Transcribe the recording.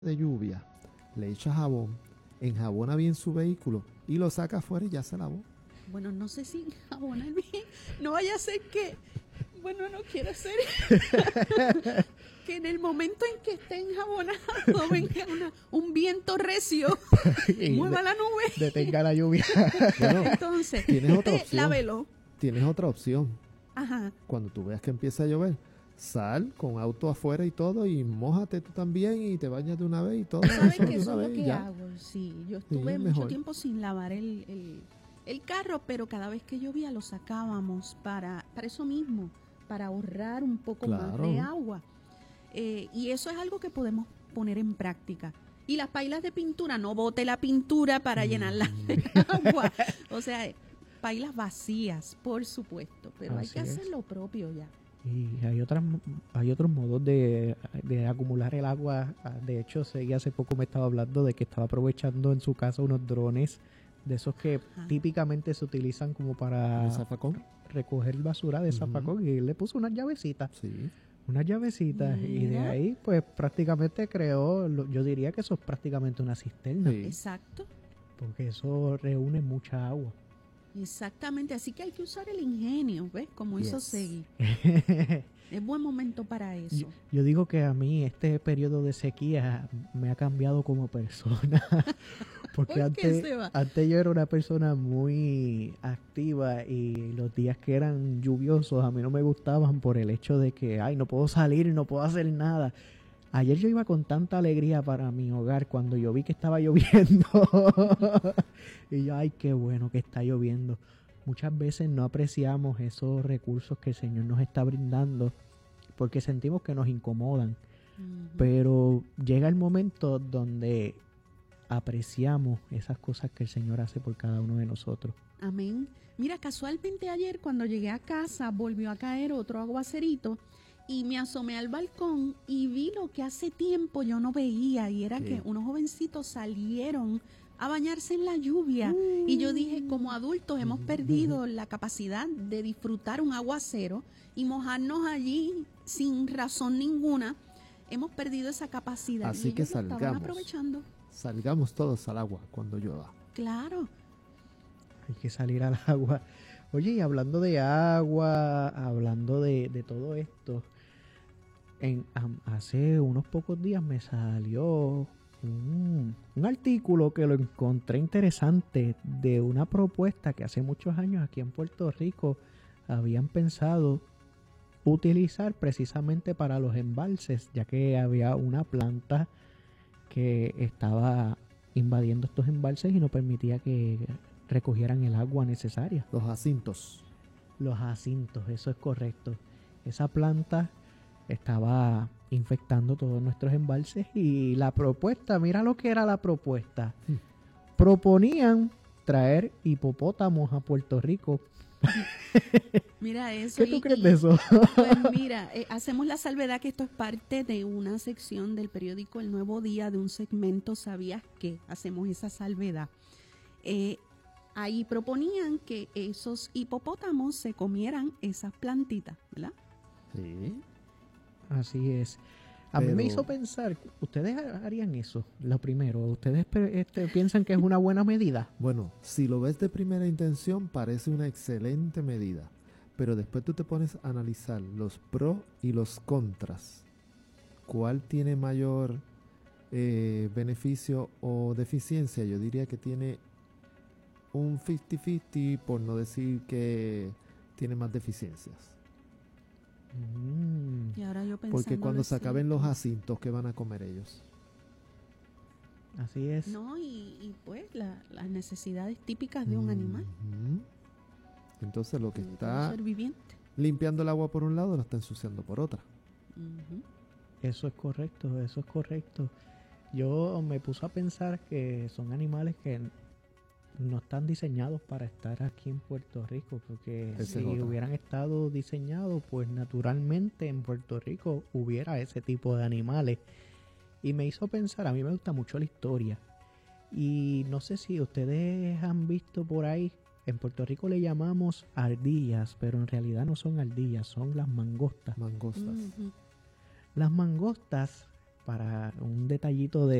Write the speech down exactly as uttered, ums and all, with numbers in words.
de lluvia, le echa jabón, enjabona bien su vehículo y lo saca afuera y ya se lavó. Bueno, no sé si enjabonar bien, no vaya a ser que, bueno, no quiero ser que en el momento en que esté enjabonado venga una, un viento recio y mueva de, la nube. Detenga la lluvia. Bueno, entonces, tienes otra usted opción. lávelo. Tienes otra opción. Ajá. Cuando tú veas que empieza a llover, sal con auto afuera y todo y mójate tú también y te bañas de una vez y todo. ¿Sabes eso que de eso una es lo vez que y ya. hago? Sí, yo estuve Sí, mucho mejor. tiempo sin lavar el, el, el carro, pero cada vez que llovía lo sacábamos para, para eso mismo, para ahorrar un poco Claro. más de agua. Eh, y eso es algo que podemos poner en práctica. Y las pailas de pintura, no bote la pintura para Mm. llenarla de agua. O sea, pailas vacías, por supuesto, pero Así hay que es. hacer lo propio ya. Y hay otras hay otros modos de, de acumular el agua. De hecho, Segui hace poco me estaba hablando de que estaba aprovechando en su casa unos drones de esos que Ajá. típicamente se utilizan como para ¿El zafacón? recoger basura de Ujú. zafacón, y él le puso unas llavecitas, Sí. unas llavecitas y de Mira. ahí pues prácticamente creó, lo- yo diría que eso es prácticamente una cisterna, Sí. Exacto. porque eso reúne mucha agua. Exactamente, así que hay que usar el ingenio, ¿ves? Como hizo Yes. Segui. Es buen momento para eso. Yo, yo digo que a mí este periodo de sequía me ha cambiado como persona. Porque ¿Por qué, antes, Seba? antes yo era una persona muy activa y los días que eran lluviosos a mí no me gustaban por el hecho de que, ay, no puedo salir, no puedo hacer nada. Ayer yo iba con tanta alegría para mi hogar cuando yo vi que estaba lloviendo. Y yo, ay, qué bueno que está lloviendo. Muchas veces no apreciamos esos recursos que el Señor nos está brindando porque sentimos que nos incomodan. Ujú. Pero llega el momento donde apreciamos esas cosas que el Señor hace por cada uno de nosotros. Amén. Mira, casualmente ayer cuando llegué a casa volvió a caer otro aguacerito y me asomé al balcón y vi lo que hace tiempo yo no veía, y era ¿Qué? que unos jovencitos salieron a bañarse en la lluvia. Y yo dije, como adultos hemos perdido la capacidad de disfrutar un aguacero y mojarnos allí sin razón ninguna. Hemos perdido esa capacidad. Así y que ellos lo estaban salgamos. aprovechando. Salgamos todos al agua cuando llueva. Claro. Hay que salir al agua. Oye, y hablando de agua, hablando de, de todo esto, en, am- hace unos pocos días me salió un, un artículo que lo encontré interesante de una propuesta que hace muchos años aquí en Puerto Rico habían pensado utilizar precisamente para los embalses, ya que había una planta que estaba invadiendo estos embalses y no permitía que recogieran el agua necesaria. Los jacintos. Los jacintos, eso es correcto. Esa planta estaba infectando todos nuestros embalses y la propuesta, mira lo que era la propuesta. Hmm. Proponían traer hipopótamos a Puerto Rico. Mira eso. ¿Qué tú y- crees y- de eso? Pues mira, eh, hacemos la salvedad que esto es parte de una sección del periódico El Nuevo Día, de un segmento ¿Sabías qué? Hacemos esa salvedad. Eh, ahí proponían que esos hipopótamos se comieran esas plantitas, ¿verdad? Sí. Así es. A mí me Pero- hizo pensar, ¿ustedes harían eso? Lo primero, ¿ustedes pe- este, piensan que es una buena medida? Bueno, si lo ves de primera intención, parece una excelente medida. Pero después tú te pones a analizar los pros y los contras. ¿Cuál tiene mayor eh, beneficio o deficiencia? Yo diría que tiene un cincuenta cincuenta, por no decir que tiene más deficiencias. Mm, Y ahora yo pensando Porque cuando se acaben los jacintos, ¿qué van a comer ellos? así es. No, y, y pues la- las necesidades típicas de un animal, Ujú. Entonces lo que de todo está ser viviente. limpiando el agua por un lado lo está ensuciando por otra. Ujú. Eso es correcto, eso es correcto. Yo me puse a pensar que son animales que no están diseñados para estar aquí en Puerto Rico, porque Esa si es otra. hubieran estado diseñados, pues naturalmente en Puerto Rico hubiera ese tipo de animales. Y me hizo pensar, a mí me gusta mucho la historia. Y no sé si ustedes han visto por ahí, en Puerto Rico le llamamos ardillas, pero en realidad no son ardillas, son las mangostas. Mangostas. Ujú. Las mangostas para un detallito de